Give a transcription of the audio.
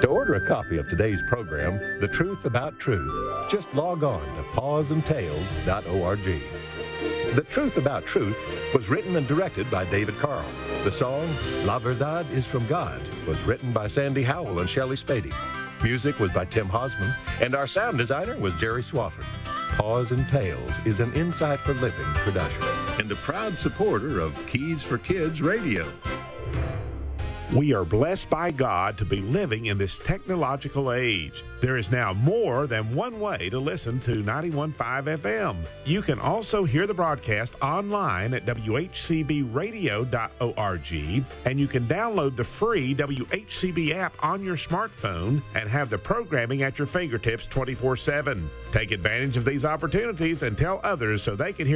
To order a copy of today's program, The Truth About Truth, just log on to pawsandtales.org. The Truth About Truth was written and directed by David Carl. The song, La Verdad is from God, was written by Sandy Howell and Shelley Spady. Music was by Tim Hosman, and our sound designer was Jerry Swafford. Paws and Tales is an Insight for Living production and a proud supporter of Keys for Kids Radio. We are blessed by God to be living in this technological age. There is now more than one way to listen to 91.5 FM. You can also hear the broadcast online at WHCBradio.org, and you can download the free WHCB app on your smartphone and have the programming at your fingertips 24/7. Take advantage of these opportunities and tell others so they can hear